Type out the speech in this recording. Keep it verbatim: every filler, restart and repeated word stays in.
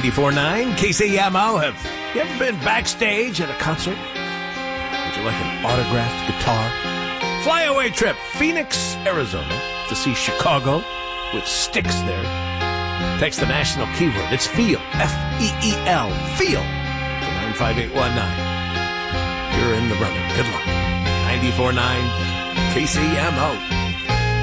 ninety-four point nine K C M O. Have you ever been backstage at a concert? Would you like an autographed guitar? Flyaway trip, Phoenix, Arizona, to see Chicago with Styx there. Text the national keyword. It's FEEL, F E E L, FEEL, to nine five eight one nine. You're in the running. Good luck. ninety-four point nine K C M O.